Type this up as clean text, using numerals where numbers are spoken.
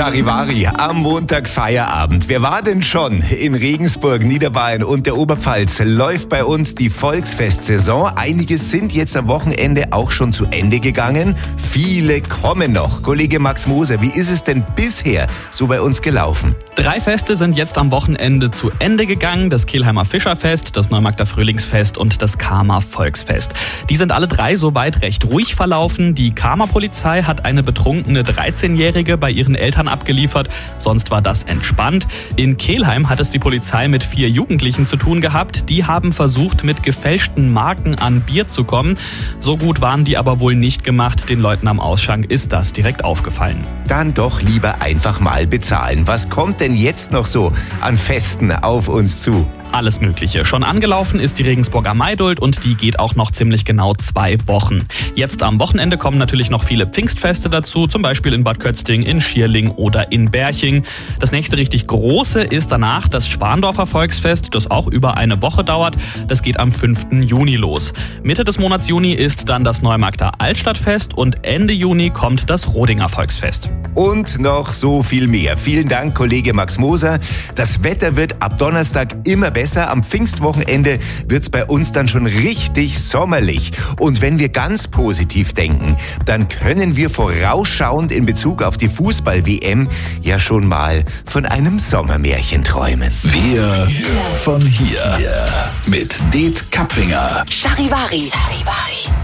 Charivari, am Montag Feierabend. Wer war denn schon in Regensburg, Niederbayern und der Oberpfalz? Läuft bei uns die Volksfestsaison. Einige sind jetzt am Wochenende auch schon zu Ende gegangen. Viele kommen noch. Kollege Max Moser, wie ist es denn bisher so bei uns gelaufen? 3 Feste sind jetzt am Wochenende zu Ende gegangen. Das Kelheimer Fischerfest, das Neumarkter Frühlingsfest und das Kama Volksfest. Die sind alle 3 soweit recht ruhig verlaufen. Die Kama Polizei hat eine betrunkene 13-Jährige bei ihren Eltern abgeliefert. Sonst war das entspannt. In Kelheim hat es die Polizei mit 4 Jugendlichen zu tun gehabt. Die haben versucht, mit gefälschten Marken an Bier zu kommen. So gut waren die aber wohl nicht gemacht. Den Leuten am Ausschank ist das direkt aufgefallen. Dann doch lieber einfach mal bezahlen. Was kommt denn jetzt noch so an Festen auf uns zu? Alles Mögliche. Schon angelaufen ist die Regensburger Maidult und die geht auch noch ziemlich genau 2 Wochen. Jetzt am Wochenende kommen natürlich noch viele Pfingstfeste dazu, zum Beispiel in Bad Kötzting, in Schierling oder in Berching. Das nächste richtig große ist danach das Schwandorfer Volksfest, das auch über eine Woche dauert. Das geht am 5. Juni los. Mitte des Monats Juni ist dann das Neumarkter Altstadtfest und Ende Juni kommt das Rodinger Volksfest. Und noch so viel mehr. Vielen Dank, Kollege Max Moser. Das Wetter wird ab Donnerstag immer besser. Am Pfingstwochenende wird's bei uns dann schon richtig sommerlich. Und wenn wir ganz positiv denken, dann können wir vorausschauend in Bezug auf die Fußball-WM ja schon mal von einem Sommermärchen träumen. Wir von hier. Mit Det Kapfinger. Charivari.